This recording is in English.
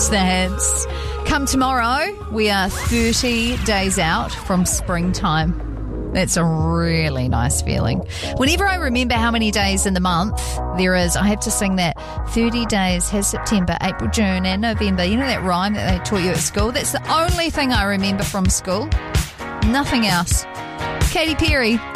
That's the hits. Come tomorrow, we are 30 days out from springtime. That's a really nice feeling. Whenever I remember how many days in the month there is, I have to sing that 30 days has September, April, June and November. You know that rhyme that they taught you at school? That's the only thing I remember from school. Nothing else. Katy Perry.